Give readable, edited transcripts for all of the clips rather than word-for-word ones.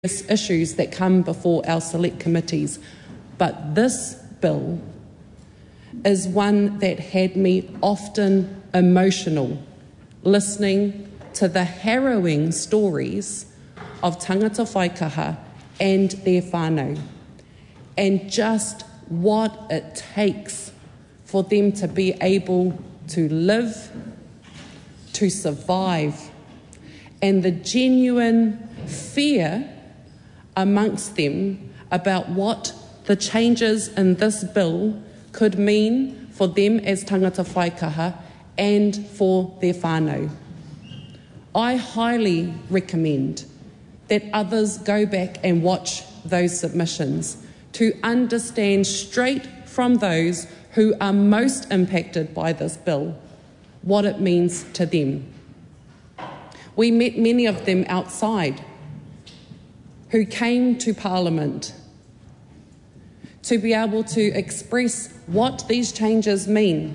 issues that come before our select committees, but this bill is one that had me often emotional listening to the harrowing stories of tangata whaikaha and their whānau, and just what it takes for them to be able to live, to survive, and the genuine fear amongst them about what the changes in this bill could mean for them as tangata whaikaha and for their whānau. I highly recommend that others go back and watch those submissions to understand straight from those who are most impacted by this bill what it means to them. We met many of them outside who came to Parliament to be able to express what these changes mean.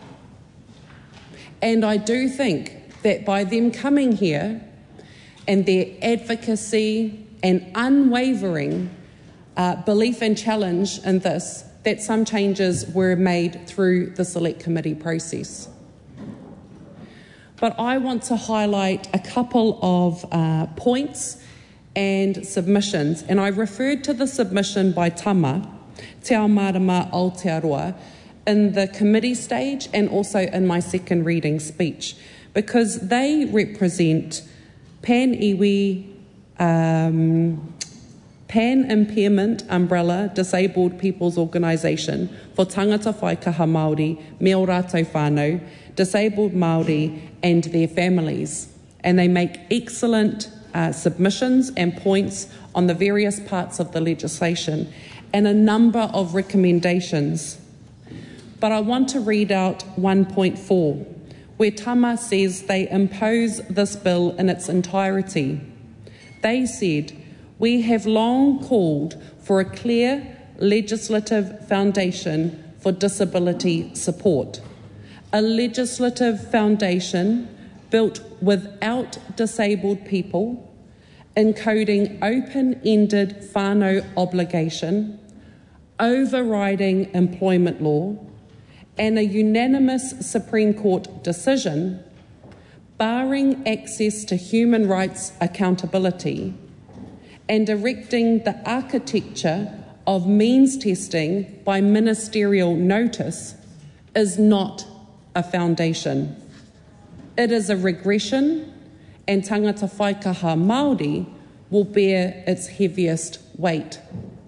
And I do think that by them coming here and their advocacy and unwavering belief and challenge in this, that some changes were made through the Select Committee process. But I want to highlight a couple of points and submissions, and I referred to the submission by Tama, Te Ao Marama Aotearoa, in the committee stage and also in my second reading speech, because they represent Pan-iwi, Pan-Impairment Umbrella Disabled People's Organisation for Tangata Whaikaha Māori, me o rātou whānau, disabled Māori and their families. And they make excellent submissions and points on the various parts of the legislation and a number of recommendations. But I want to read out 1.4, where Tama says they impose this bill in its entirety. They said, "We have long called for a clear legislative foundation for disability support, a legislative foundation built without disabled people, encoding open-ended whānau obligation, overriding employment law, and a unanimous Supreme Court decision barring access to human rights accountability and directing the architecture of means testing by ministerial notice is not a foundation. It is a regression, and tangata whaikaha Māori will bear its heaviest weight."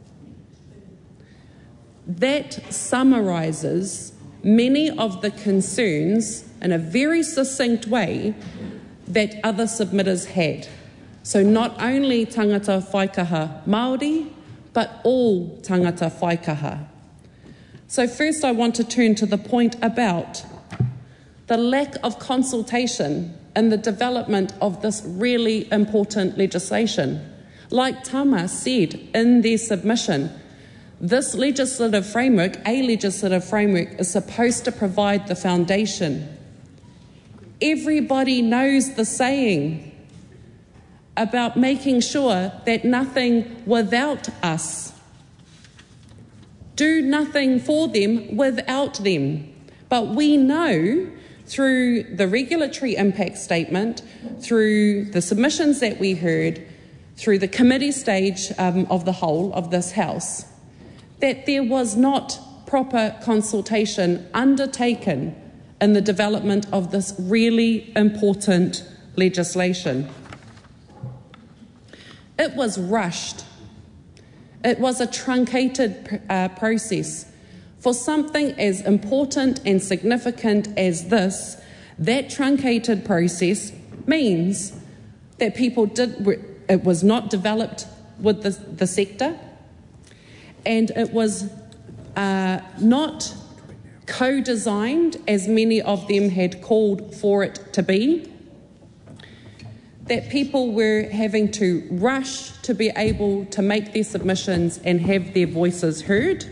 That summarises many of the concerns in a very succinct way that other submitters had. So not only tangata whaikaha Māori, but all tangata whaikaha. So first I want to turn to the point about the lack of consultation in the development of this really important legislation. Like Tama said in their submission, this legislative framework, is supposed to provide the foundation. Everybody knows the saying about making sure that nothing without us. Do nothing for them without them. But we know through the regulatory impact statement, through the submissions that we heard, through the committee stage of the whole of this House, that there was not proper consultation undertaken in the development of this really important legislation. It was rushed. It was a truncated process. For something as important and significant as this, that truncated process means that it was not developed with the sector, and it was not co-designed as many of them had called for it to be, that people were having to rush to be able to make their submissions and have their voices heard.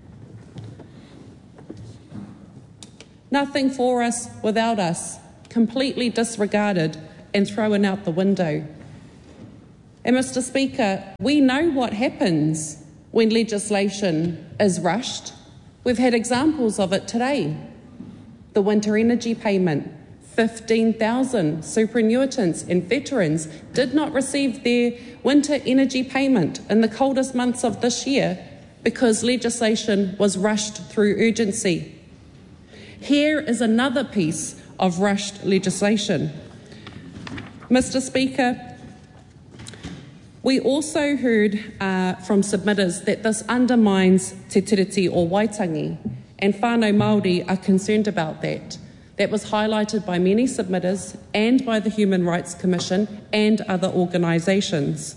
Nothing for us without us, completely disregarded and thrown out the window. And Mr. Speaker, we know what happens when legislation is rushed. We've had examples of it today. The winter energy payment, 15,000 superannuitants and veterans did not receive their winter energy payment in the coldest months of this year because legislation was rushed through urgency. Here is another piece of rushed legislation. Mr. Speaker, we also heard from submitters that this undermines te tiriti o Waitangi, and whānau Māori are concerned about that. That was highlighted by many submitters and by the Human Rights Commission and other organisations.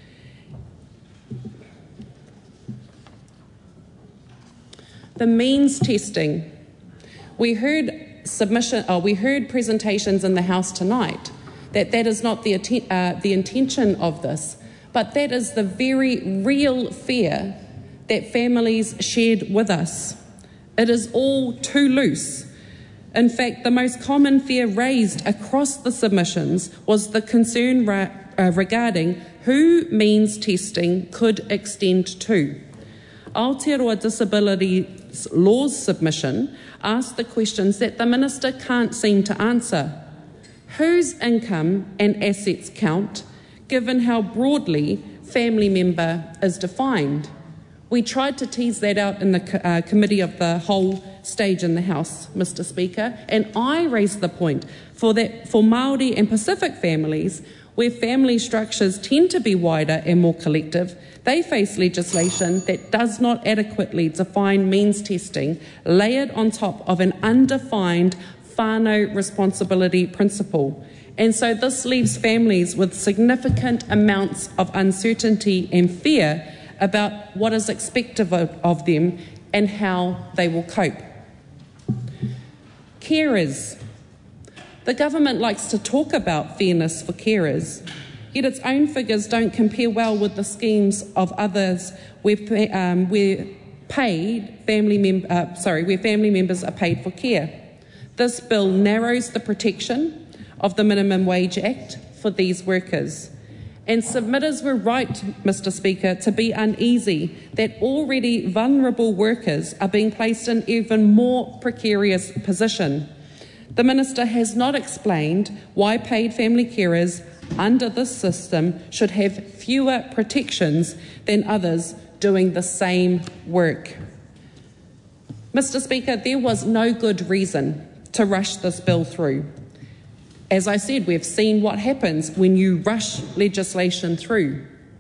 The means testing. We heard presentations in the House tonight that is not the intention of this, but that is the very real fear that families shared with us. It is all too loose. In fact, the most common fear raised across the submissions was the concern regarding who means testing could extend to. Aotearoa Disabilities Law's submission asked the questions that the Minister can't seem to answer. Whose income and assets count, given how broadly family member is defined? We tried to tease that out in the committee of the whole stage in the House, Mr. Speaker, and I raised the point for Māori and Pacific families, where family structures tend to be wider and more collective, they face legislation that does not adequately define means testing, layered on top of an undefined whānau responsibility principle. And so this leaves families with significant amounts of uncertainty and fear about what is expected of them and how they will cope. Carers. The government likes to talk about fairness for carers, yet its own figures don't compare well with the schemes of others where family members are paid for care. This bill narrows the protection of the Minimum Wage Act for these workers. And submitters were right, Mr. Speaker, to be uneasy that already vulnerable workers are being placed in even more precarious position. The Minister has not explained why paid family carers under this system should have fewer protections than others doing the same work. Mr. Speaker, there was no good reason to rush this bill through. As I said, we've seen what happens when you rush legislation through.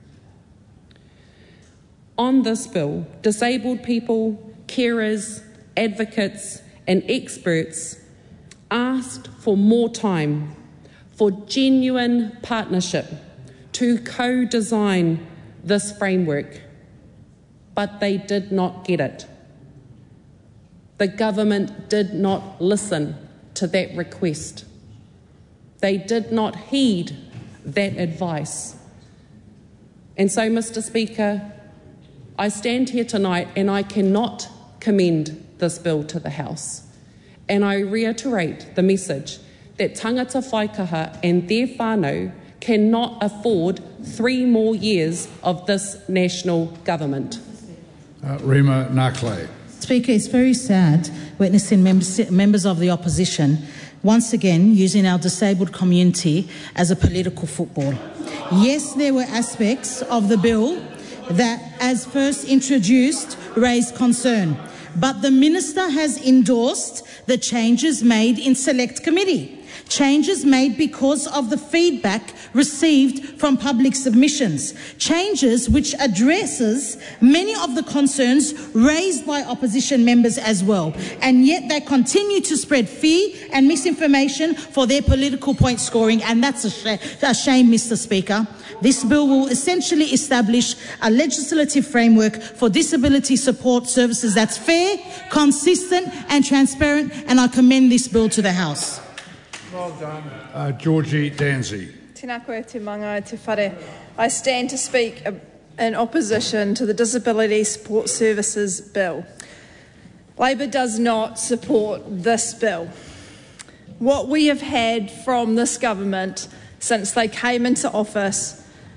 On this bill, disabled people, carers, advocates and experts asked for more time, for genuine partnership to co-design this framework, but they did not get it. The government did not listen to that request. They did not heed that advice. And so, Mr. Speaker, I stand here tonight and I cannot commend this bill to the House. And I reiterate the message that tangata whaikaha and their whānau cannot afford 3 more years of this national government. Rima Narkley. Speaker, it's very sad witnessing members of the opposition once again using our disabled community as a political football. Yes, there were aspects of the bill that, as first introduced, raised concern, but the Minister has endorsed the changes made in Select Committee, changes made because of the feedback received from public submissions, changes which addresses many of the concerns raised by opposition members as well, and yet they continue to spread fear and misinformation for their political point scoring, and that's a shame, Mr. Speaker. This bill will essentially establish a legislative framework for disability support services that's fair, consistent and transparent, and I commend this bill to the House. Well done. Georgie Danzi. Tēnā koe te manga te whare. I stand to speak in opposition to the Disability Support Services Bill. Labor does not support this bill. What we have had from this government since they came into office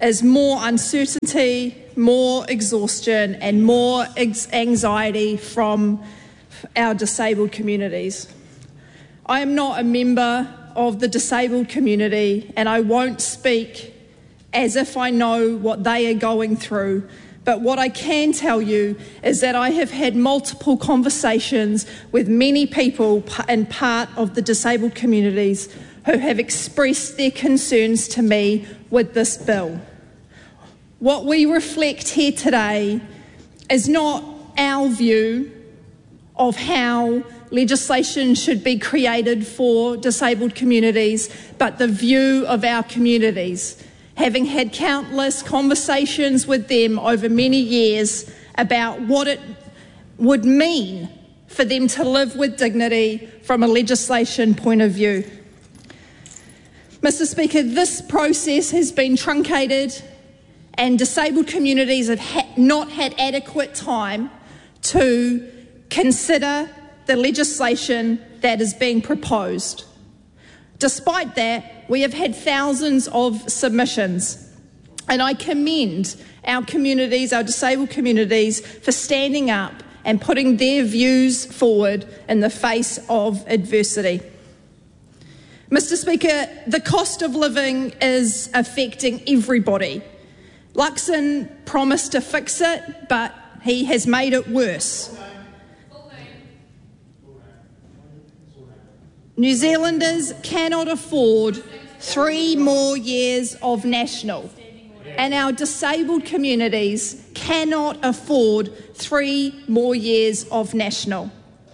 is more uncertainty, more exhaustion, and more anxiety from our disabled communities. I am not a member of the disabled community, and I won't speak as if I know what they are going through. But what I can tell you is that I have had multiple conversations with many people and part of the disabled communities who have expressed their concerns to me with this bill. What we reflect here today is not our view of how legislation should be created for disabled communities, but the view of our communities, having had countless conversations with them over many years about what it would mean for them to live with dignity from a legislation point of view. Mr. Speaker, this process has been truncated and disabled communities have not had adequate time to consider the legislation that is being proposed. Despite that, we have had thousands of submissions, and I commend our communities, our disabled communities, for standing up and putting their views forward in the face of adversity. Mr. Speaker, the cost of living is affecting everybody. Luxon promised to fix it, but he has made it worse. New Zealanders cannot afford 3 more years of national, and our disabled communities cannot afford 3 more years of national.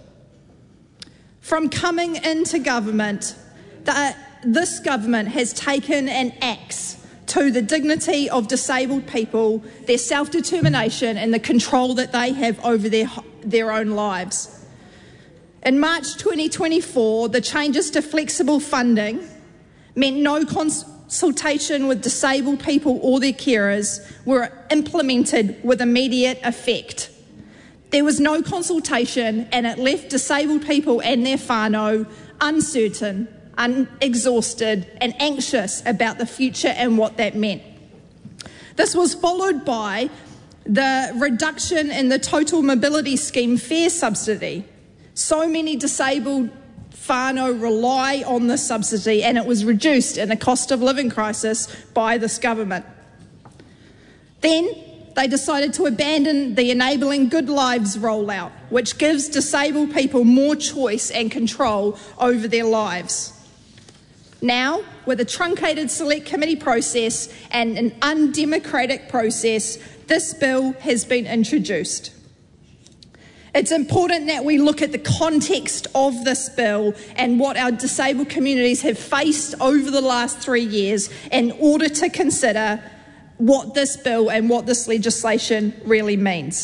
From coming into government, this government has taken an axe to the dignity of disabled people, their self-determination and the control that they have over their own lives. In March 2024, the changes to flexible funding meant no consultation with disabled people or their carers were implemented with immediate effect. There was no consultation, and it left disabled people and their whānau uncertain, exhausted and anxious about the future and what that meant. This was followed by the reduction in the Total Mobility Scheme fare subsidy. So many disabled whānau rely on this subsidy, and it was reduced in a cost of living crisis by this government. Then they decided to abandon the Enabling Good Lives rollout, which gives disabled people more choice and control over their lives. Now, with a truncated select committee process and an undemocratic process, this bill has been introduced. It's important that we look at the context of this bill and what our disabled communities have faced over the last 3 years in order to consider what this bill and what this legislation really means.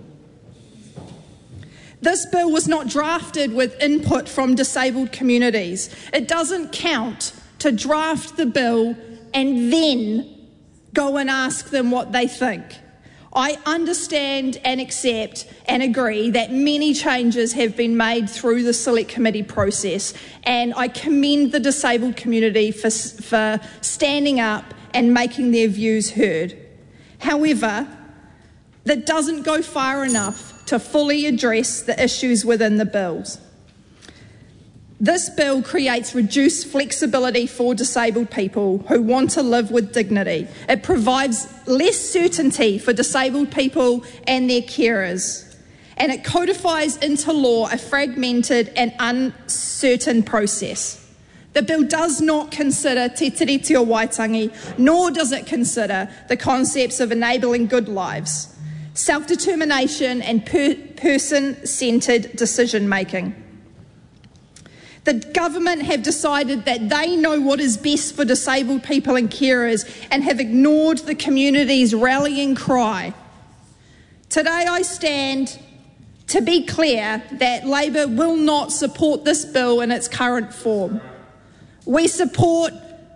This bill was not drafted with input from disabled communities. It doesn't count to draft the bill and then go and ask them what they think. I understand and accept and agree that many changes have been made through the Select Committee process, and I commend the disabled community for standing up and making their views heard. However, that doesn't go far enough to fully address the issues within the bills. This bill creates reduced flexibility for disabled people who want to live with dignity. It provides less certainty for disabled people and their carers. And it codifies into law a fragmented and uncertain process. The bill does not consider te tiriti o Waitangi, nor does it consider the concepts of enabling good lives, self-determination and person-centred decision-making. The government have decided that they know what is best for disabled people and carers and have ignored the community's rallying cry. Today I stand to be clear that Labour will not support this bill in its current form. We support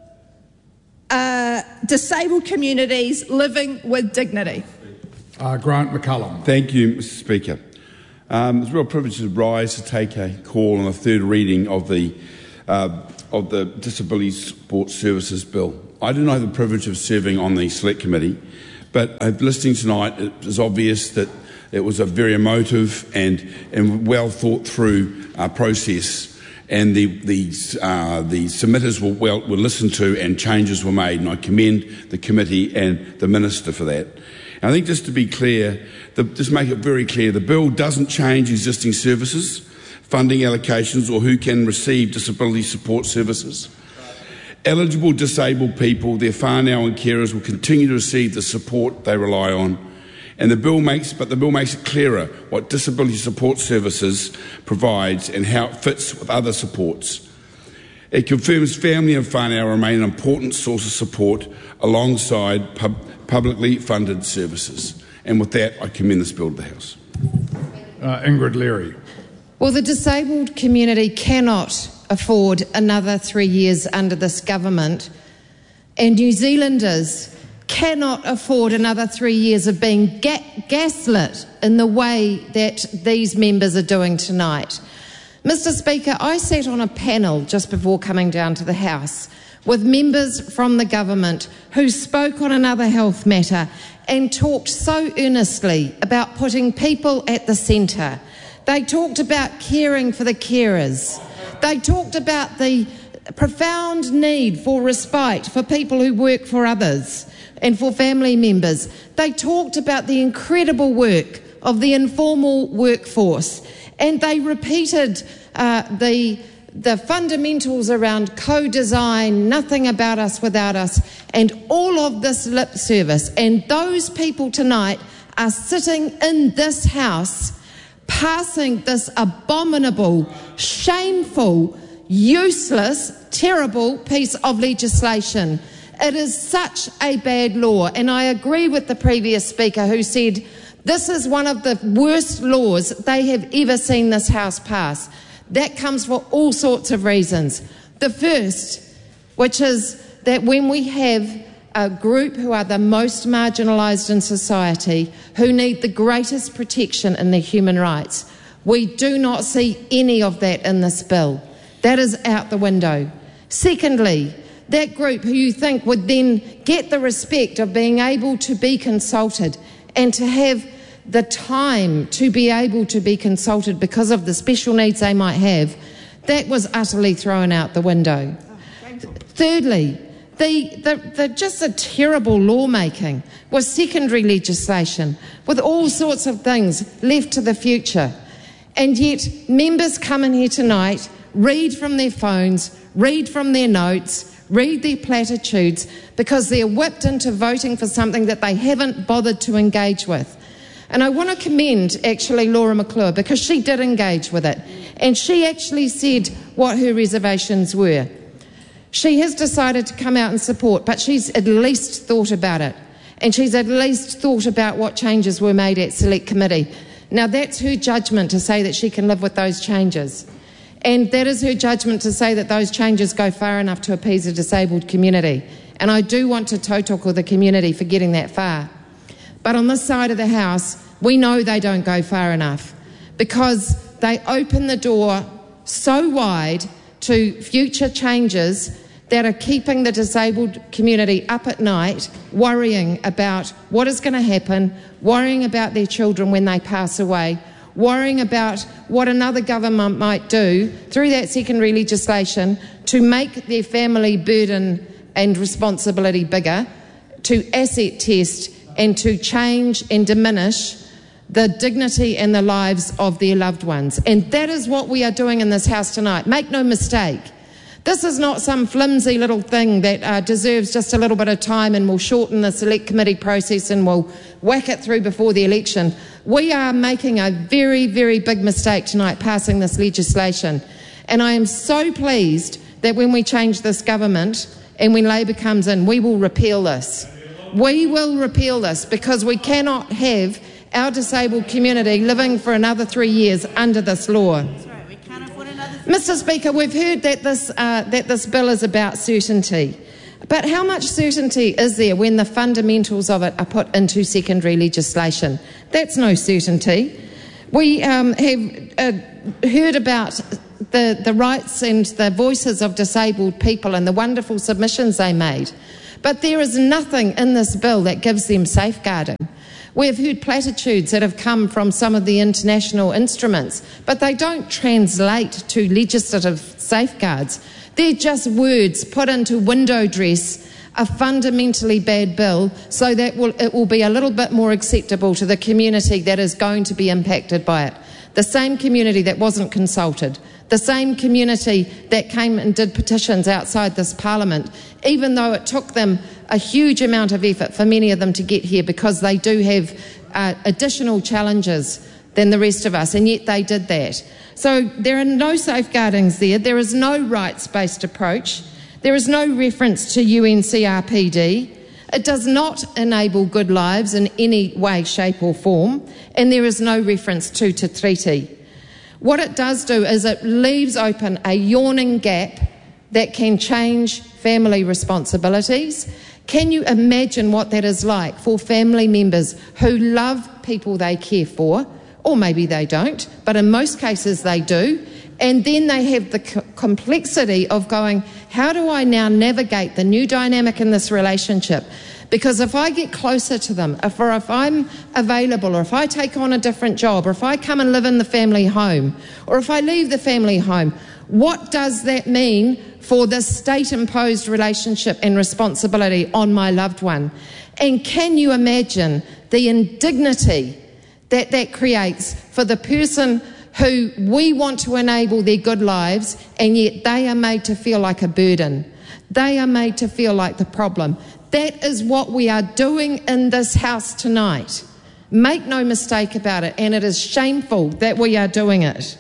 disabled communities living with dignity. Grant McCullum. Thank you, Mr. Speaker. It's a real privilege to rise to take a call on the third reading of the Disability Support Services Bill. I do not have the privilege of serving on the Select Committee, but listening tonight, it was obvious that it was a very emotive and well thought through process, and the submitters were listened to and changes were made, and I commend the committee and the Minister for that. And I think just to be clear, just make it very clear, the bill doesn't change existing services, funding allocations, or who can receive disability support services. Eligible disabled people, their whānau and carers will continue to receive the support they rely on. And the bill makes it clearer what disability support services provides and how it fits with other supports. It confirms family and whānau remain an important source of support alongside publicly funded services. And with that, I commend this bill to the House. Ingrid Leary. Well, the disabled community cannot afford another 3 years under this government, and New Zealanders cannot afford another 3 years of being gaslit in the way that these members are doing tonight. Mr. Speaker, I sat on a panel just before coming down to the House with members from the government who spoke on another health matter and talked so earnestly about putting people at the centre. They talked about caring for the carers. They talked about the profound need for respite for people who work for others and for family members. They talked about the incredible work of the informal workforce, and they repeated the fundamentals around co-design, nothing about us without us, and all of this lip service. And those people tonight are sitting in this House passing this abominable, shameful, useless, terrible piece of legislation. It is such a bad law, and I agree with the previous speaker who said this is one of the worst laws they have ever seen this House pass. That comes for all sorts of reasons. The first, which is that when we have a group who are the most marginalised in society, who need the greatest protection in their human rights, we do not see any of that in this bill. That is out the window. Secondly, that group who you think would then get the respect of being able to be consulted and to have the time to be able to be consulted because of the special needs they might have, that was utterly thrown out the window. Thirdly, just a terrible lawmaking was secondary legislation with all sorts of things left to the future. And yet members come in here tonight, read from their phones, read from their notes, read their platitudes because they're whipped into voting for something that they haven't bothered to engage with. And I want to commend actually Laura McClure because she did engage with it. And she actually said what her reservations were. She has decided to come out and support, but she's at least thought about it. And she's at least thought about what changes were made at Select Committee. Now that's her judgment to say that she can live with those changes. And that is her judgment to say that those changes go far enough to appease the disabled community. And I do want to tautoko the community for getting that far. But on this side of the House, we know they don't go far enough because they open the door so wide to future changes that are keeping the disabled community up at night, worrying about what is going to happen, worrying about their children when they pass away, worrying about what another government might do through that secondary legislation to make their family burden and responsibility bigger, to asset test and to change and diminish the dignity and the lives of their loved ones. And that is what we are doing in this House tonight. Make no mistake. This is not some flimsy little thing that deserves just a little bit of time and will shorten the Select Committee process and will whack it through before the election. We are making a very, very big mistake tonight passing this legislation. And I am so pleased that when we change this government and when Labor comes in, we will repeal this. We will repeal this because we cannot have our disabled community living for another 3 years under this law. Mr. Speaker, we've heard that this bill is about certainty. But how much certainty is there when the fundamentals of it are put into secondary legislation? That's no certainty. We have heard about the rights and the voices of disabled people and the wonderful submissions they made. But there is nothing in this bill that gives them safeguarding. We've heard platitudes that have come from some of the international instruments, but they don't translate to legislative safeguards. They're just words put into window dress a fundamentally bad bill so that it will be a little bit more acceptable to the community that is going to be impacted by it. The same community that wasn't consulted, the same community that came and did petitions outside this Parliament, even though it took them a huge amount of effort for many of them to get here because they do have additional challenges than the rest of us, and yet they did that. So there are no safeguardings there. There is no rights-based approach. There is no reference to UNCRPD. It does not enable good lives in any way, shape or form, and there is no reference to Te Treaty. What it does do is it leaves open a yawning gap that can change family responsibilities. Can you imagine what that is like for family members who love people they care for, or maybe they don't, but in most cases they do, and then they have the complexity of going, how do I now navigate the new dynamic in this relationship? Because if I get closer to them, if I'm available, or if I take on a different job, or if I come and live in the family home, or if I leave the family home, what does that mean for the state-imposed relationship and responsibility on my loved one? And can you imagine the indignity that that creates for the person who we want to enable their good lives, and yet they are made to feel like a burden. They are made to feel like the problem. That is what we are doing in this House tonight. Make no mistake about it, and it is shameful that we are doing it.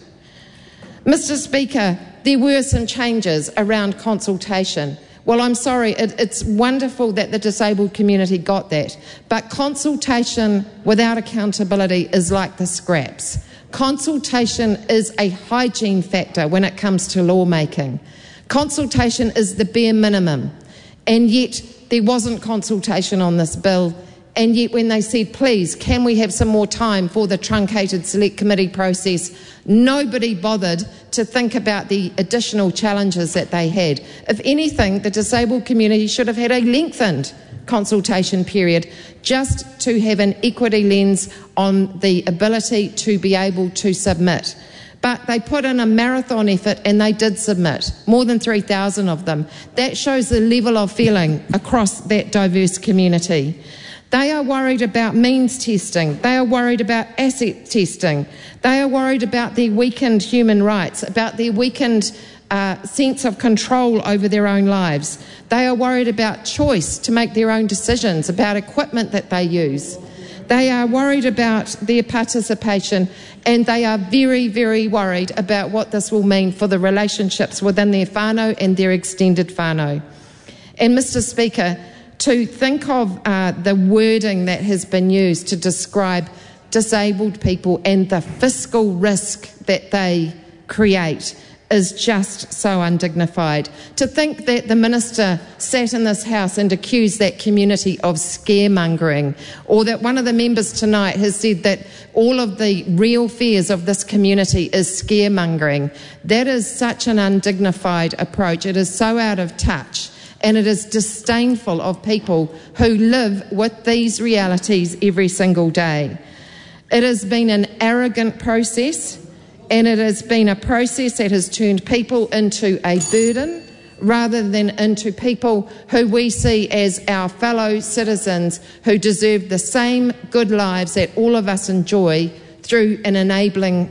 Mr. Speaker, there were some changes around consultation. Well, I'm sorry, it's wonderful that the disabled community got that, but consultation without accountability is like the scraps. Consultation is a hygiene factor when it comes to lawmaking. Consultation is the bare minimum, and yet there wasn't consultation on this bill, and yet when they said, please, can we have some more time for the truncated select committee process, nobody bothered to think about the additional challenges that they had. If anything, the disabled community should have had a lengthened consultation period just to have an equity lens on the ability to be able to submit. But they put in a marathon effort and they did submit, more than 3,000 of them. That shows the level of feeling across that diverse community. They are worried about means testing. They are worried about asset testing. They are worried about their weakened human rights, about their weakened sense of control over their own lives. They are worried about choice to make their own decisions, about equipment that they use. They are worried about their participation, and they are very, very worried about what this will mean for the relationships within their whānau and their extended whānau. And Mr. Speaker, to think of the wording that has been used to describe disabled people and the fiscal risk that they create is just so undignified. To think that the Minister sat in this House and accused that community of scaremongering, or that one of the members tonight has said that all of the real fears of this community is scaremongering, that is such an undignified approach. It is so out of touch. And it is disdainful of people who live with these realities every single day. It has been an arrogant process, and it has been a process that has turned people into a burden rather than into people who we see as our fellow citizens who deserve the same good lives that all of us enjoy through an enabling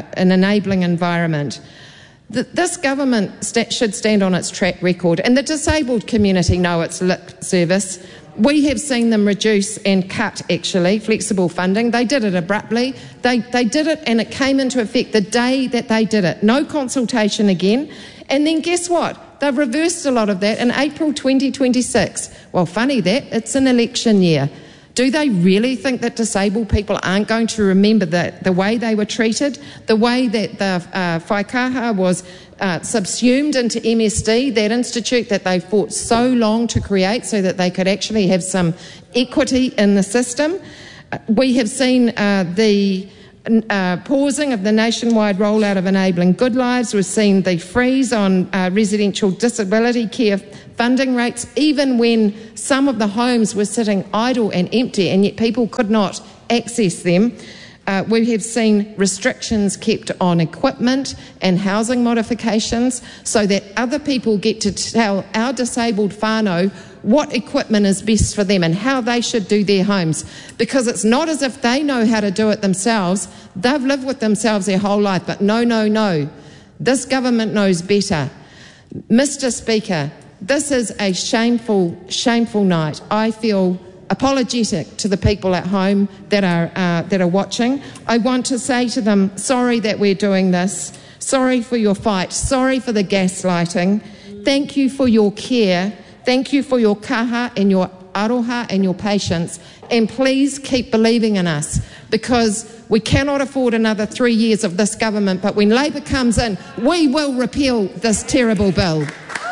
environment. This government should stand on its track record, and the disabled community know its lip service. We have seen them reduce and cut, actually, flexible funding. They did it abruptly. They did it, and it came into effect the day that they did it. No consultation again. And then guess what? They've reversed a lot of that in April 2026. Well, funny that. It's an election year. Do they really think that disabled people aren't going to remember the way they were treated, the way that the whaikaha was subsumed into MSD, that institute that they fought so long to create so that they could actually have some equity in the system? We have seen the pausing of the nationwide rollout of Enabling Good Lives. We've seen the freeze on residential disability care funding rates, even when some of the homes were sitting idle and empty and yet people could not access them. We have seen restrictions kept on equipment and housing modifications so that other people get to tell our disabled whānau what equipment is best for them and how they should do their homes, because it's not as if they know how to do it themselves. They've lived with themselves their whole life, but no. This government knows better. Mr. Speaker, this is a shameful night. I feel apologetic to the people at home that are watching. I want to say to them, sorry that we're doing this. Sorry for your fight. Sorry for the gaslighting. Thank you for your care. Thank you for your kaha and your aroha and your patience. And please keep believing in us, because we cannot afford another 3 years of this government. But when Labour comes in, we will repeal this terrible bill.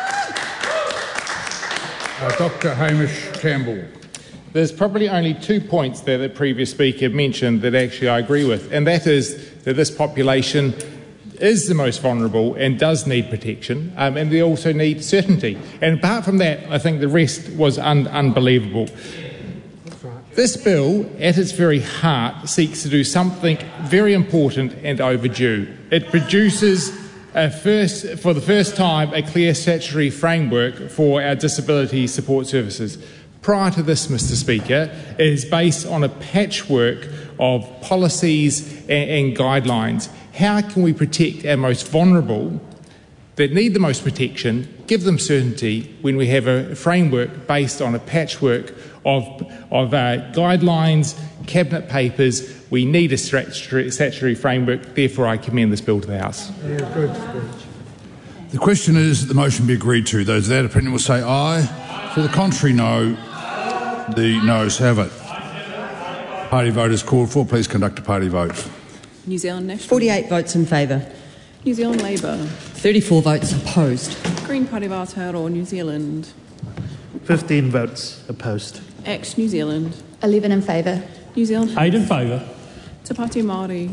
Dr. Hamish Campbell. There's probably only 2 points there that the previous speaker mentioned that actually I agree with, and that is that this population is the most vulnerable and does need protection, and they also need certainty. And apart from that, I think the rest was unbelievable. This bill, at its very heart, seeks to do something very important and overdue. It produces for the first time a clear statutory framework for our disability support services. Prior to this, Mr. Speaker, it is based on a patchwork of policies and guidelines. How can we protect our most vulnerable that need the most protection, give them certainty, when we have a framework based on a patchwork of guidelines, cabinet papers? We need a statutory framework. Therefore, I commend this bill to the House. Yeah, good. The question is that the motion be agreed to. Those of that opinion will say aye. To the contrary, no. The noes have it. Party vote is called for. Please conduct a party vote. New Zealand National. 48 votes in favour. New Zealand Labour. 34 votes opposed. Green Party Aotearoa New Zealand. 15 votes opposed. ACT New Zealand. 11 in favour. New Zealand. 8 in favour. Te Pāti Māori.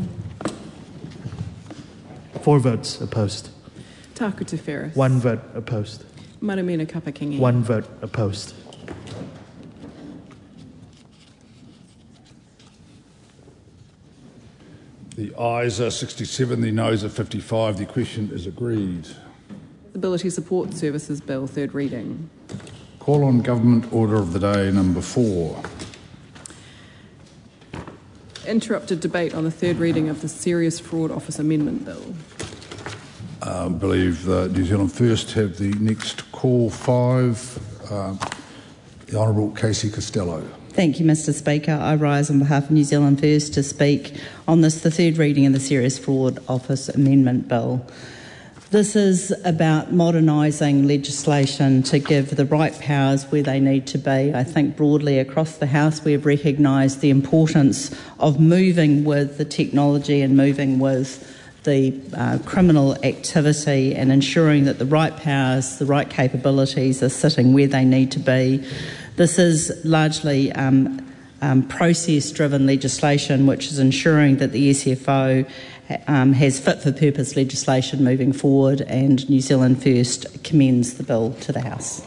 4 votes opposed. Taku Te Whereas. 1 vote opposed. Maramina Kapakingi. 1 vote opposed. The ayes are 67, the noes are 55. The question is agreed. Disability Support Services Bill, third reading. Call on Government Order of the Day number 4. Interrupted debate on the third reading of the Serious Fraud Office Amendment Bill. I believe New Zealand First have the next call. 5. The Honourable Casey Costello. Thank you, Mr. Speaker. I rise on behalf of New Zealand First to speak on the third reading of the Serious Fraud Office Amendment Bill. This is about modernising legislation to give the right powers where they need to be. I think broadly across the House we have recognised the importance of moving with the technology and moving with the criminal activity and ensuring that the right powers, the right capabilities are sitting where they need to be. This is largely process-driven legislation, which is ensuring that the SFO has fit-for-purpose legislation moving forward, and New Zealand First commends the bill to the House.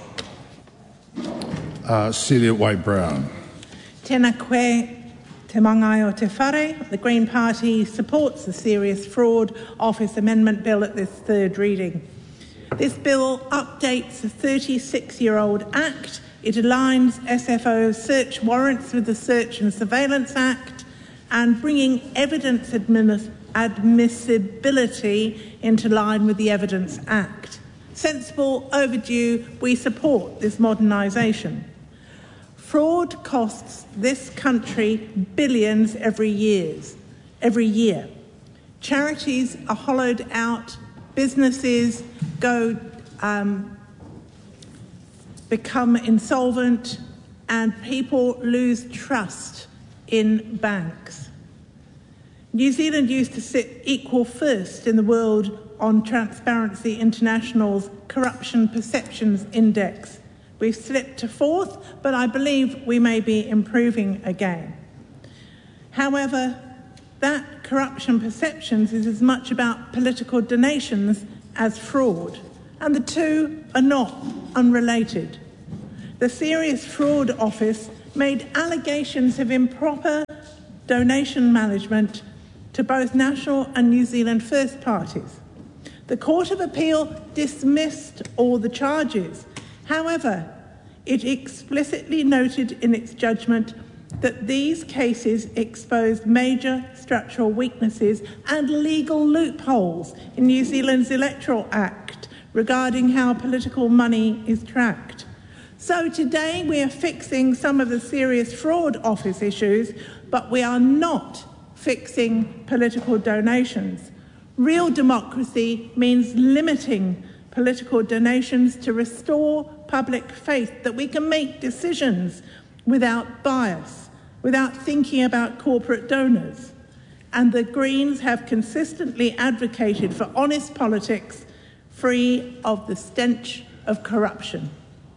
Celia Wade-Brown. Tēnā koe, te mangai o te whare. The Green Party supports the Serious Fraud Office Amendment Bill at this third reading. This bill updates the 36-year-old Act. It aligns SFO search warrants with the Search and Surveillance Act and bringing evidence admissibility into line with the Evidence Act. Sensible, overdue, we support this modernisation. Fraud costs this country billions every year. Charities are hollowed out, businesses become insolvent, and people lose trust in banks. New Zealand used to sit equal first in the world on Transparency International's Corruption Perceptions Index. We've slipped to 4th, but I believe we may be improving again. However, that corruption perceptions is as much about political donations as fraud, and the two are not unrelated. The Serious Fraud Office made allegations of improper donation management to both National and New Zealand First parties. The Court of Appeal dismissed all the charges. However, it explicitly noted in its judgment that these cases exposed major structural weaknesses and legal loopholes in New Zealand's Electoral Act regarding how political money is tracked. So today we are fixing some of the Serious Fraud Office issues, but we are not fixing political donations. Real democracy means limiting political donations to restore public faith that we can make decisions without bias, without thinking about corporate donors. And the Greens have consistently advocated for honest politics free of the stench of corruption.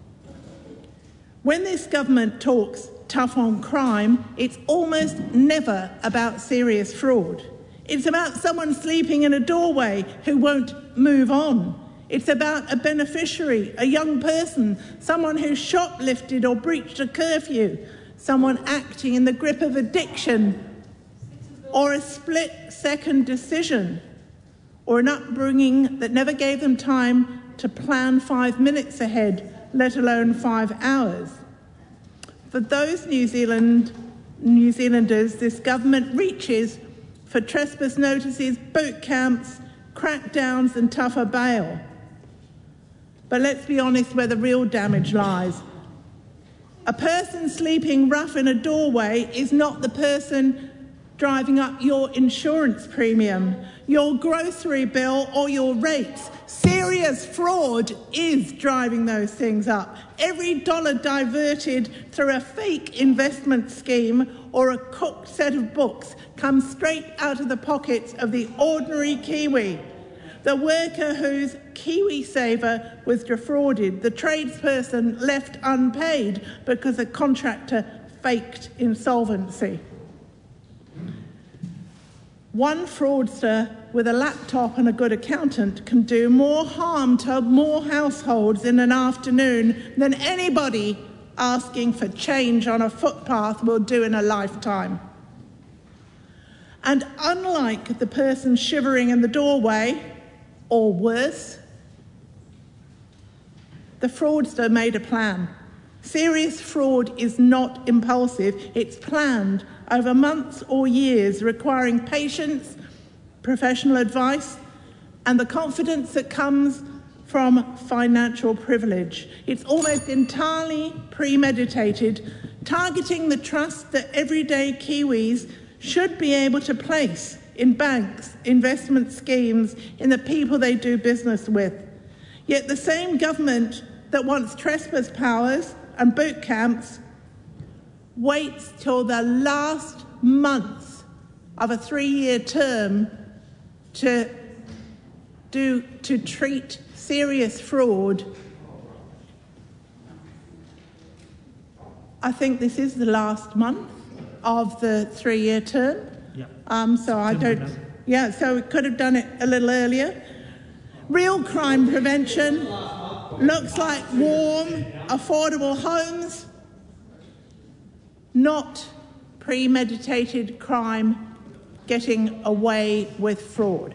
When this government talks tough on crime, it's almost never about serious fraud. It's about someone sleeping in a doorway who won't move on. It's about a beneficiary, a young person, someone who shoplifted or breached a curfew, someone acting in the grip of addiction, or a split-second decision, or an upbringing that never gave them time to plan 5 minutes ahead, let alone 5 hours. For those New Zealanders, this government reaches for trespass notices, boot camps, crackdowns and tougher bail. But let's be honest where the real damage lies. A person sleeping rough in a doorway is not the person driving up your insurance premium, your grocery bill or your rates. Serious fraud is driving those things up. Every dollar diverted through a fake investment scheme or a cooked set of books comes straight out of the pockets of the ordinary Kiwi. The worker whose KiwiSaver was defrauded, the tradesperson left unpaid because a contractor faked insolvency. One fraudster with a laptop and a good accountant can do more harm to more households in an afternoon than anybody asking for change on a footpath will do in a lifetime. And unlike the person shivering in the doorway, or worse, the fraudster made a plan. Serious fraud is not impulsive, it's planned over months or years, requiring patience, professional advice, and the confidence that comes from financial privilege. It's almost entirely premeditated, targeting the trust that everyday Kiwis should be able to place in banks, investment schemes, in the people they do business with. Yet the same government that wants trespass powers and boot camps waits till the last month of a 3-year term to treat serious fraud. I think this is the last month of the 3-year term. So we could have done it a little earlier. Real crime prevention looks like warm, affordable homes, not premeditated crime getting away with fraud.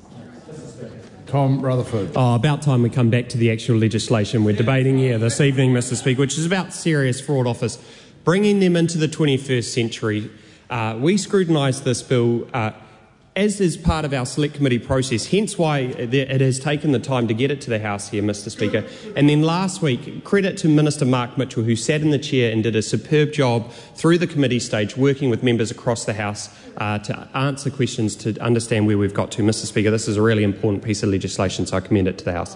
Tom Rutherford. About time we come back to the actual legislation we're debating here this evening, Mr. Speaker, which is about Serious Fraud Office, bringing them into the 21st century. We scrutinised this bill as is part of our select committee process, hence why it has taken the time to get it to the House here, Mr. Speaker. And then last week, credit to Minister Mark Mitchell, who sat in the chair and did a superb job through the committee stage, working with members across the House to answer questions, to understand where we've got to. Mr. Speaker, this is a really important piece of legislation, so I commend it to the House.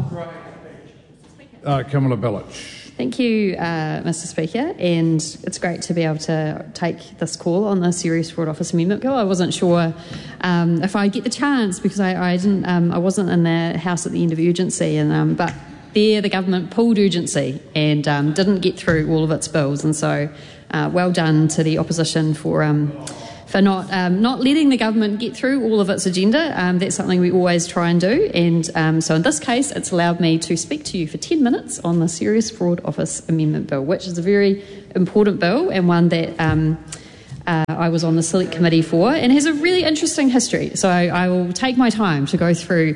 Kamala Belich. Thank you, Mr. Speaker, and it's great to be able to take this call on the Serious Fraud Office Amendment Bill. I wasn't sure if I'd get the chance because I wasn't in the House at the end of urgency, and but there the government pulled urgency and didn't get through all of its bills, and so well done to the opposition for not letting the government get through all of its agenda. That's something we always try and do. And so in this case, it's allowed me to speak to you for 10 minutes on the Serious Fraud Office Amendment Bill, which is a very important bill and one that I was on the Select Committee for, and has a really interesting history. So I will take my time to go through.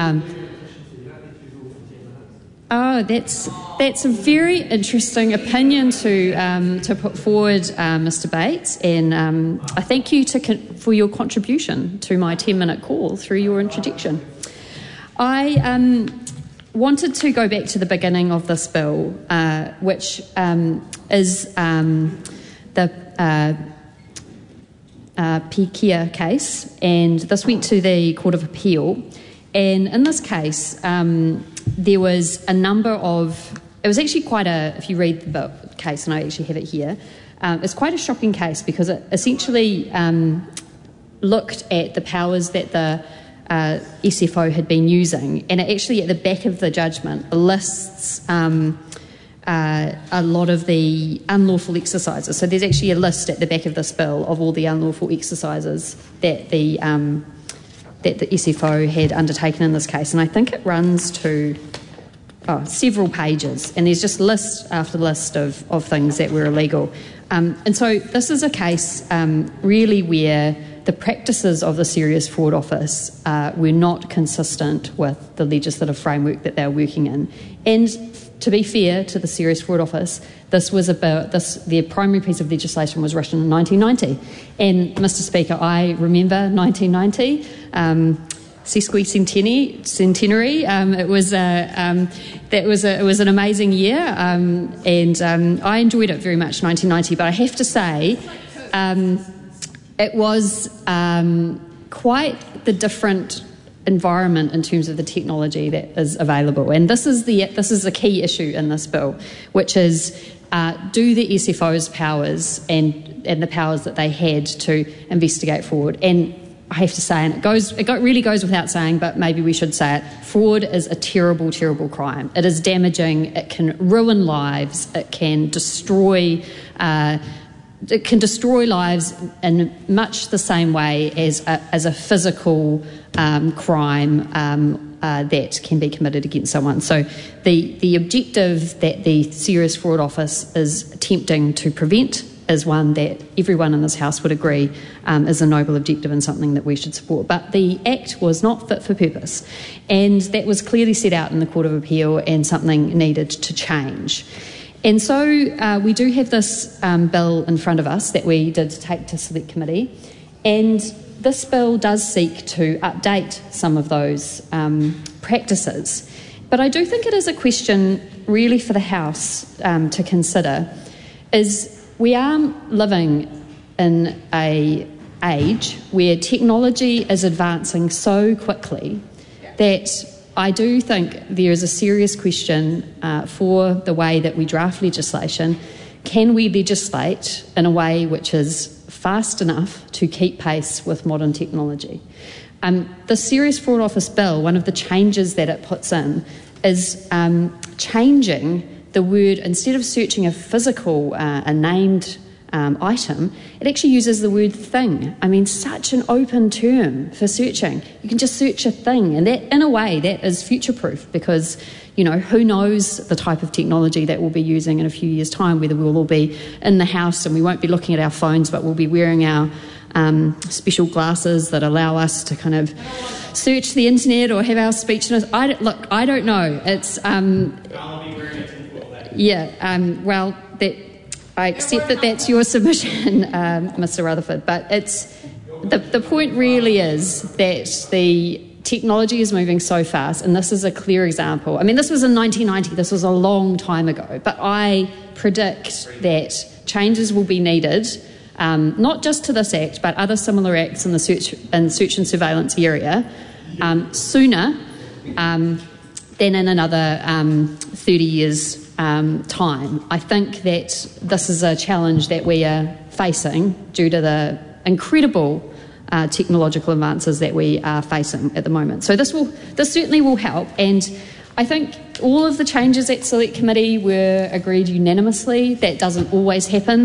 That's a very interesting opinion to put forward, Mr. Bates, and I thank you for your contribution to my 10-minute call through your introduction. I wanted to go back to the beginning of this bill, which is the Pikia case, and this went to the Court of Appeal. And in this case, there was a number of... It was actually quite a... If you read the case, and I actually have it here, it's quite a shocking case because it essentially looked at the powers that the SFO had been using, and it actually, at the back of the judgment, lists a lot of the unlawful exercises. So there's actually a list at the back of this bill of all the unlawful exercises that the SFO had undertaken in this case, and I think it runs to several pages, and there's just list after list of things that were illegal. And so this is a case really where the practices of the Serious Fraud Office were not consistent with the legislative framework that they were working in. And to be fair to the Serious Fraud Office, this was about their primary piece of legislation was written in 1990. And Mr. Speaker, I remember 1990, sesquicentenary. It was an amazing year, and I enjoyed it very much, 1990. But I have to say, it was quite the different environment in terms of the technology that is available, and this is a key issue in this bill, which is do the SFO's powers and the powers that they had to investigate fraud. And I have to say, and it really goes without saying, but maybe we should say it, fraud is a terrible, terrible crime. It is damaging. It can ruin lives. It can destroy. It can destroy lives in much the same way as a physical crime that can be committed against someone. So the objective that the Serious Fraud Office is attempting to prevent is one that everyone in this House would agree is a noble objective and something that we should support. But the Act was not fit for purpose, and that was clearly set out in the Court of Appeal, and something needed to change. And so we do have this bill in front of us that we did take to Select Committee, and this bill does seek to update some of those practices. But I do think it is a question really for the House to consider, is we are living in an age where technology is advancing so quickly that I do think there is a serious question for the way that we draft legislation. Can we legislate in a way which is fast enough to keep pace with modern technology? The Serious Fraud Office Bill, one of the changes that it puts in is changing the word, instead of searching a physical, a named item, it actually uses the word thing. I mean, such an open term for searching. You can just search a thing, and that, in a way, that is future-proof because, you know, who knows the type of technology that we'll be using in a few years' time, whether we'll all be in the house and we won't be looking at our phones, but we'll be wearing our special glasses that allow us to kind of search the internet or have our speech. I don't know. It's well, that I accept that that's your submission, Mr. Rutherford. But it's the point really is that the technology is moving so fast, and this is a clear example. I mean, this was in 1990. This was a long time ago. But I predict that changes will be needed, not just to this Act, but other similar acts in the search and surveillance area sooner than in another 30 years' time. I think that this is a challenge that we are facing due to the incredible technological advances that we are facing at the moment. So this certainly will help, and I think all of the changes at Select Committee were agreed unanimously. That doesn't always happen.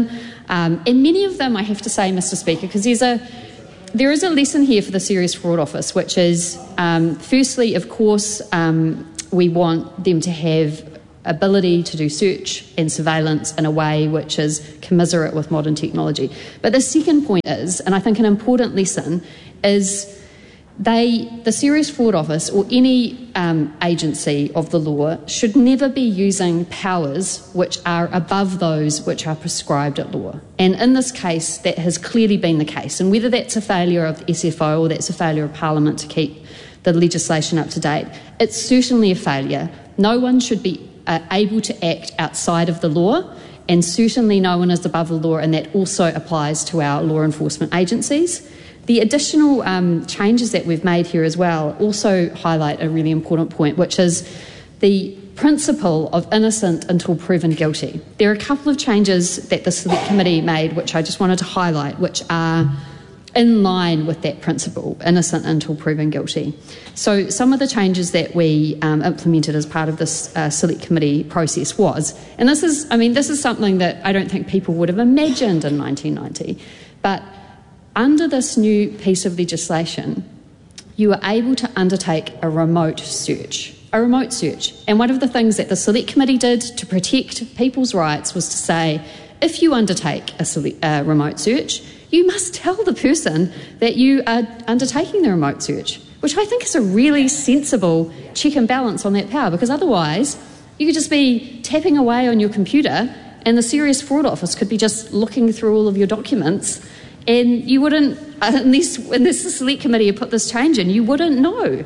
And many of them, I have to say, Mr. Speaker, because there is a lesson here for the Serious Fraud Office, which is, firstly, of course, we want them to have ability to do search and surveillance in a way which is commiserate with modern technology. But the second point is, and I think an important lesson, is the Serious Fraud Office or any agency of the law should never be using powers which are above those which are prescribed at law. And in this case, that has clearly been the case. And whether that's a failure of the SFO or that's a failure of Parliament to keep the legislation up to date, it's certainly a failure. No one should be able to act outside of the law, and certainly no one is above the law, and that also applies to our law enforcement agencies. The additional changes that we've made here as well also highlight a really important point, which is the principle of innocent until proven guilty. There are a couple of changes that the Select Committee made which I just wanted to highlight, which are in line with that principle, innocent until proven guilty. So some of the changes that we implemented as part of this Select Committee process was, and this is something that I don't think people would have imagined in 1990, but under this new piece of legislation, you are able to undertake a remote search. And one of the things that the Select Committee did to protect people's rights was to say, if you undertake a remote search, you must tell the person that you are undertaking the remote search, which I think is a really sensible check and balance on that power, because otherwise you could just be tapping away on your computer and the Serious Fraud Office could be just looking through all of your documents, and you wouldn't, unless the Select Committee had put this change in, you wouldn't know.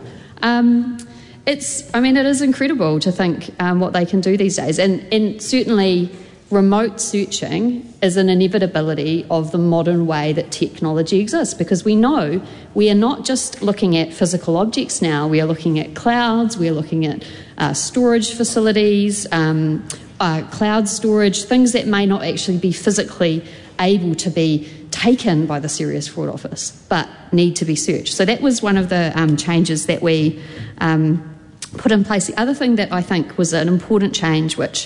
It is incredible to think what they can do these days, and certainly remote searching is an inevitability of the modern way that technology exists, because we know we are not just looking at physical objects now, we are looking at clouds, we are looking at storage facilities, cloud storage, things that may not actually be physically able to be taken by the Serious Fraud Office but need to be searched. So that was one of the changes that we put in place. The other thing that I think was an important change, which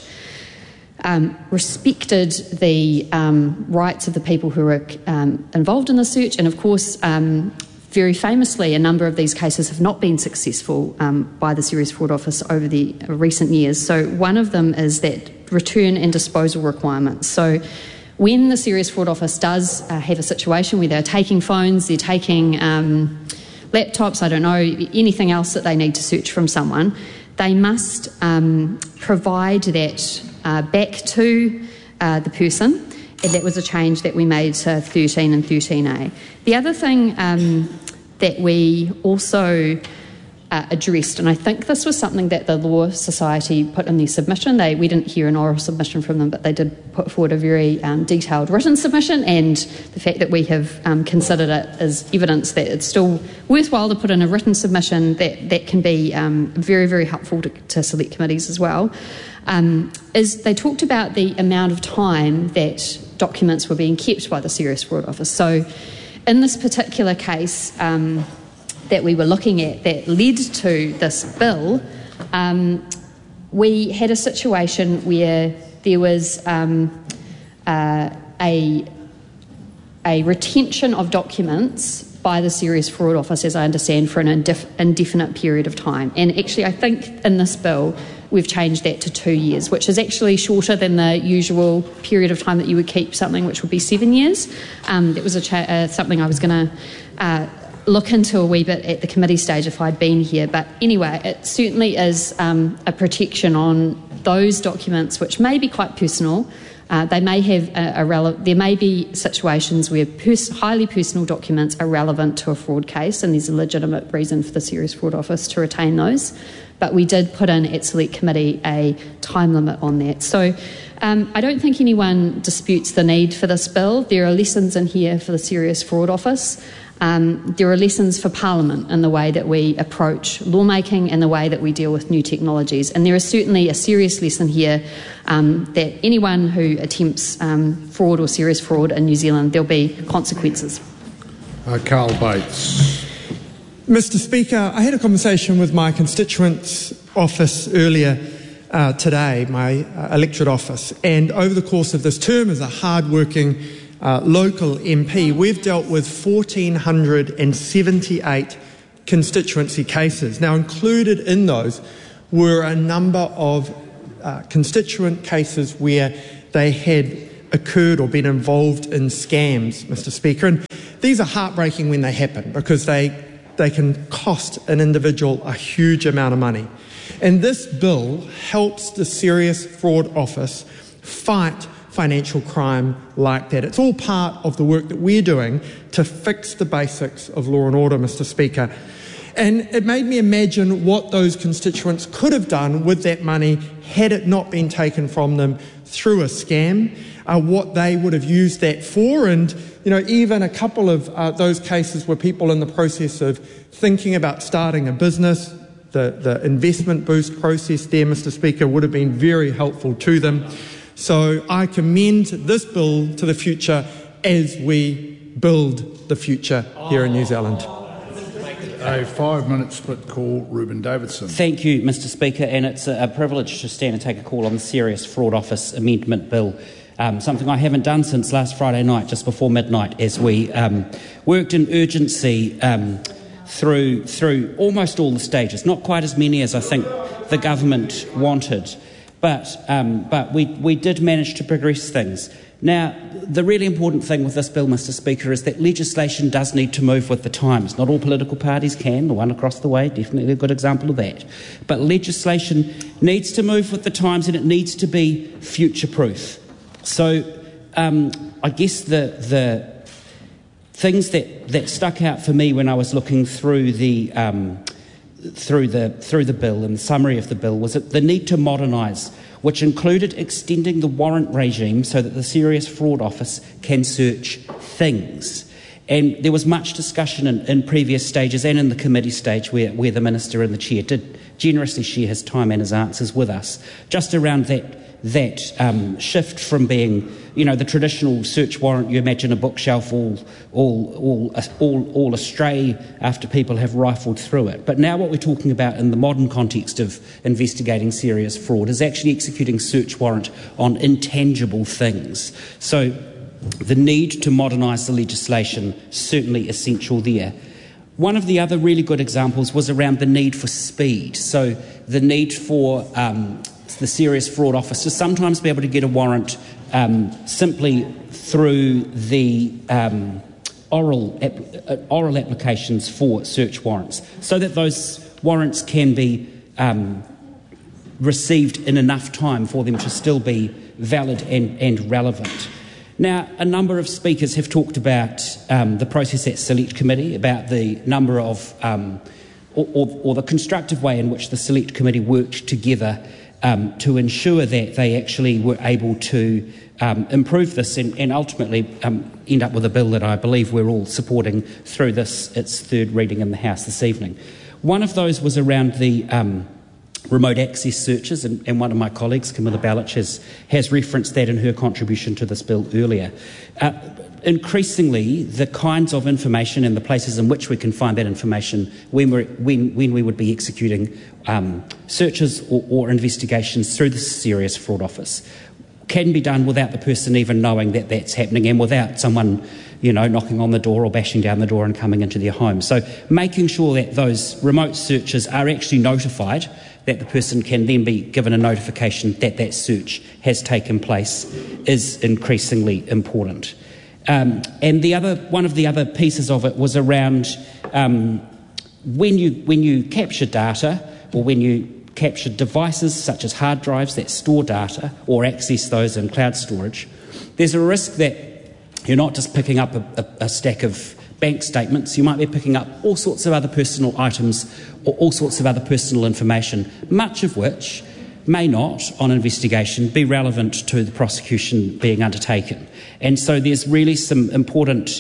respected the rights of the people who were involved in the search, and of course very famously a number of these cases have not been successful by the Serious Fraud Office over the recent years. So one of them is that return and disposal requirements. So when the Serious Fraud Office does have a situation where they're taking phones, they're taking laptops, I don't know, anything else that they need to search from someone, they must provide that back to the person, and that was a change that we made to 13 and 13A. The other thing that we also addressed, and I think this was something that the Law Society put in their submission. We didn't hear an oral submission from them, but they did put forward a very detailed written submission, and the fact that we have considered it as evidence that it's still worthwhile to put in a written submission that can be very, very helpful to Select Committees as well, is they talked about the amount of time that documents were being kept by the Serious Fraud Office. So in this particular case that we were looking at that led to this bill, we had a situation where there was a retention of documents by the Serious Fraud Office, as I understand, for an indefinite period of time. And actually, I think in this bill, we've changed that to 2 years, which is actually shorter than the usual period of time that you would keep something, which would be 7 years. That was something I was going to look into a wee bit at the committee stage if I'd been here. But anyway, it certainly is a protection on those documents which may be quite personal. They may have there may be situations where highly personal documents are relevant to a fraud case, and there's a legitimate reason for the Serious Fraud Office to retain those. But we did put in at Select Committee a time limit on that. So I don't think anyone disputes the need for this bill. There are lessons in here for the Serious Fraud Office. There are lessons for Parliament in the way that we approach lawmaking and the way that we deal with new technologies. And there is certainly a serious lesson here that anyone who attempts fraud or serious fraud in New Zealand, there'll be consequences. Carl Bates. Mr. Speaker, I had a conversation with my constituent's office earlier today, my electorate office, and over the course of this term as a hard-working local MP, we've dealt with 1,478 constituency cases. Now, included in those were a number of constituent cases where they had occurred or been involved in scams, Mr. Speaker. And these are heartbreaking when they happen because they can cost an individual a huge amount of money. And this bill helps the Serious Fraud Office fight financial crime like that. It's all part of the work that we're doing to fix the basics of law and order, Mr. Speaker. And it made me imagine what those constituents could have done with that money had it not been taken from them through a scam, what they would have used that for. And, even a couple of those cases were people in the process of thinking about starting a business. The investment boost process there, Mr. Speaker, would have been very helpful to them. So I commend this bill to the future as we build the future here in New Zealand. A 5-minute split call, Ruben Davidson. Thank you, Mr. Speaker, and it's a privilege to stand and take a call on the Serious Fraud Office Amendment Bill, something I haven't done since last Friday night, just before midnight, as we worked in urgency through almost all the stages, not quite as many as I think the government wanted, but we did manage to progress things. Now, the really important thing with this bill, Mr. Speaker, is that legislation does need to move with the times. Not all political parties can. The one across the way, definitely a good example of that. But legislation needs to move with the times, and it needs to be future-proof. So I guess the things that stuck out for me when I was looking through the bill and the summary of the bill was that the need to modernise, which included extending the warrant regime so that the Serious Fraud Office can search things. And there was much discussion in previous stages and in the committee stage where the Minister and the Chair did generously share his time and his answers with us, just around that shift from being, the traditional search warrant. You imagine a bookshelf all astray after people have rifled through it. But now what we're talking about in the modern context of investigating serious fraud is actually executing search warrant on intangible things. So the need to modernise the legislation, certainly essential there. One of the other really good examples was around the need for speed. So the need for the Serious Fraud Office to sometimes be able to get a warrant simply through the oral applications for search warrants, so that those warrants can be received in enough time for them to still be valid and relevant. Now, a number of speakers have talked about the process at Select Committee, about the number of or the constructive way in which the Select Committee worked together to ensure that they actually were able to improve this and ultimately end up with a bill that I believe we're all supporting through its third reading in the House this evening. One of those was around the remote access searches, and one of my colleagues, Camilla Balich, has referenced that in her contribution to this bill earlier. Increasingly, the kinds of information and the places in which we can find that information when we would be executing searches or investigations through the Serious Fraud Office can be done without the person even knowing that that's happening and without someone, knocking on the door or bashing down the door and coming into their home. So making sure that those remote searches are actually notified, that the person can then be given a notification that that search has taken place, is increasingly important. And one of the other pieces of it was around when you capture data, or when you capture devices such as hard drives that store data or access those in cloud storage, there's a risk that you're not just picking up a stack of bank statements. You might be picking up all sorts of other personal items or all sorts of other personal information, much of which may not, on investigation, be relevant to the prosecution being undertaken. And so there's really some important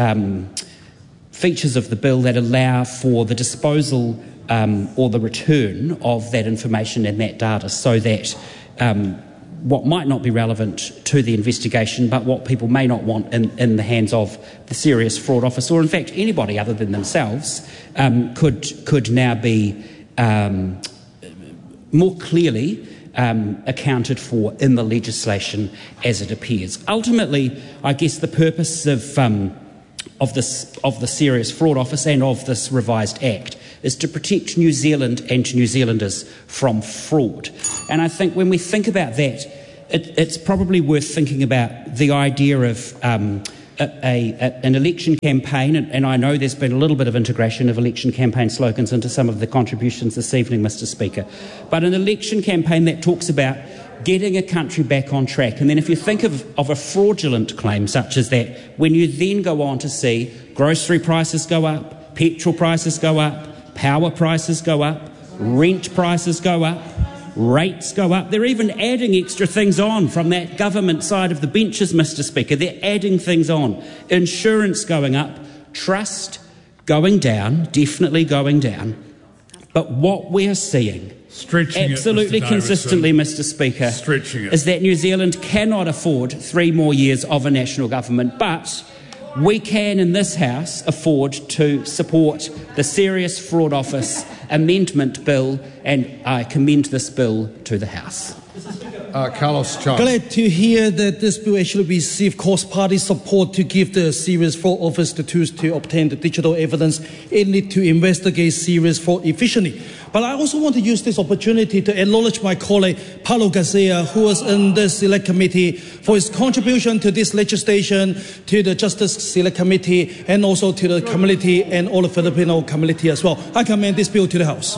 features of the bill that allow for the disposal or the return of that information and that data, so that what might not be relevant to the investigation, but what people may not want in the hands of the Serious Fraud Office, or in fact anybody other than themselves, could now be more clearly accounted for in the legislation as it appears. Ultimately, I guess the purpose of the Serious Fraud Office and of this revised Act is to protect New Zealand and New Zealanders from fraud. And I think when we think about that, it's probably worth thinking about the idea of an election campaign, and I know there's been a little bit of integration of election campaign slogans into some of the contributions this evening, Mr. Speaker, but an election campaign that talks about getting a country back on track. And then if you think of a fraudulent claim such as that, when you then go on to see grocery prices go up, petrol prices go up, power prices go up, rent prices go up, rates go up. They're even adding extra things on from that government side of the benches, Mr. Speaker. They're adding things on. Insurance going up, trust going down, definitely going down. But what we're seeing absolutely consistently, Mr. Speaker, is that New Zealand cannot afford 3 more years of a national government, but we can in this House afford to support the Serious Fraud Office Amendment Bill, and I commend this bill to the House. Carlos Chong. Glad to hear that this bill actually received cross-party support to give the Serious Fraud Office the tools to obtain the digital evidence it needs to investigate serious fraud efficiently. But I also want to use this opportunity to acknowledge my colleague Paulo Garcia, who was in the Select Committee, for his contribution to this legislation, to the Justice Select Committee, and also to the community and all the Filipino community as well. I commend this bill to the House.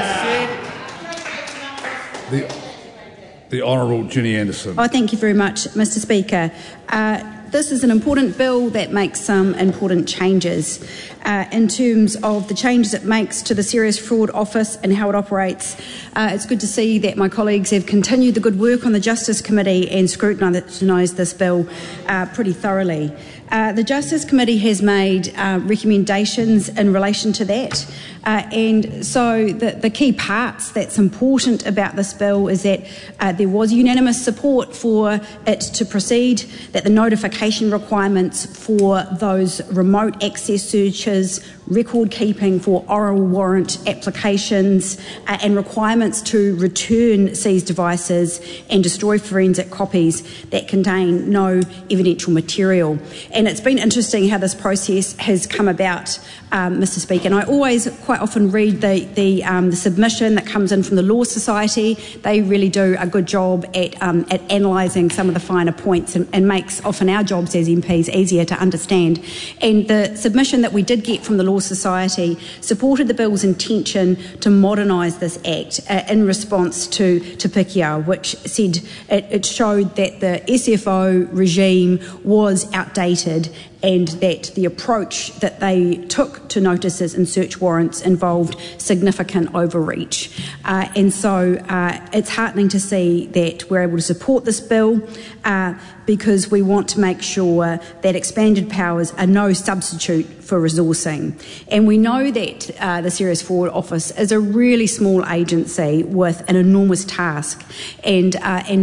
The Honourable Ginny Anderson. Thank you very much, Mr. Speaker. This is an important bill that makes some important changes in terms of the changes it makes to the Serious Fraud Office and how it operates. It's good to see that my colleagues have continued the good work on the Justice Committee and scrutinised this bill pretty thoroughly. The Justice Committee has made recommendations in relation to that. And so the key parts that's important about this bill is that there was unanimous support for it to proceed, that the notification requirements for those remote access searches, record keeping for oral warrant applications, and requirements to return seized devices and destroy forensic copies that contain no evidential material. And it's been interesting how this process has come about, Mr. Speaker. And I always quite often read the submission that comes in from the Law Society. They really do a good job at analysing some of the finer points and makes often our jobs as MPs easier to understand. And the submission that we did get from the Law Society supported the bill's intention to modernise this Act in response to Pikia, which said it showed that the SFO regime was outdated and that the approach that they took to notices and search warrants involved significant overreach. And so it's heartening to see that we're able to support this bill because we want to make sure that expanded powers are no substitute for resourcing. And we know that the Serious Fraud Office is a really small agency with an enormous task. And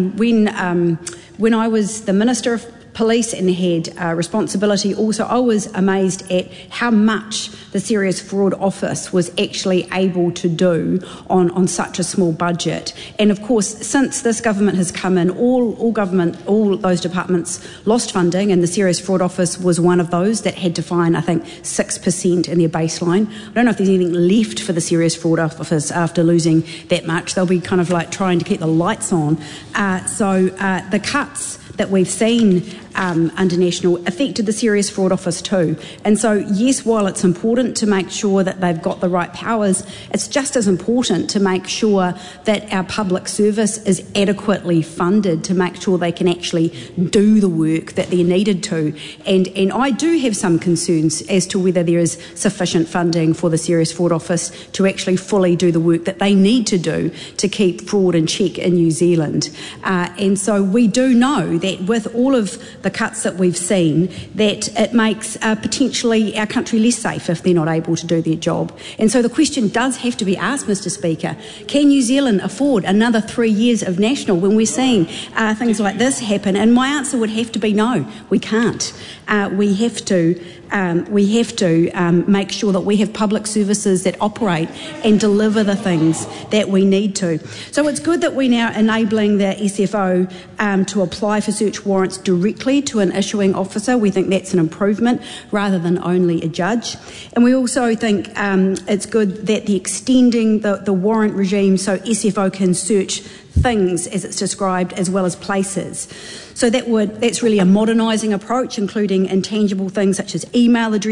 when I was the Minister of Police and had responsibility also, I was amazed at how much the Serious Fraud Office was actually able to do on such a small budget. And of course, since this government has come in, all those departments lost funding, and the Serious Fraud Office was one of those that had to find, I think, 6% in their baseline. I don't know if there's anything left for the Serious Fraud Office after losing that much. They'll be kind of like trying to keep the lights on. So the cuts that we've seen under National affected the Serious Fraud Office too. And so, yes, while it's important to make sure that they've got the right powers, it's just as important to make sure that our public service is adequately funded to make sure they can actually do the work that they're needed to. And I do have some concerns as to whether there is sufficient funding for the Serious Fraud Office to actually fully do the work that they need to do to keep fraud in check in New Zealand. And so we do know that with all of the cuts that we've seen, that it makes potentially our country less safe if they're not able to do their job. And so the question does have to be asked, Mr. Speaker, can New Zealand afford another 3 years of national when we're seeing things like this happen? And my answer would have to be no, we can't. We have to we have to make sure that we have public services that operate and deliver the things that we need to. So it's good that we're now enabling the SFO to apply for search warrants directly to an issuing officer. We think that's an improvement rather than only a judge. And we also think it's good that the extending the warrant regime so SFO can search things as it's described as well as places. So that's really a modernising approach, including intangible things such as email addresses